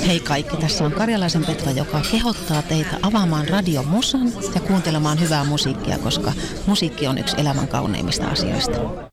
Hei kaikki, tässä on Karjalaisen Petra, joka kehottaa teitä avaamaan Radio Musan ja kuuntelemaan hyvää musiikkia, koska musiikki on yksi elämän kauneimmista asioista.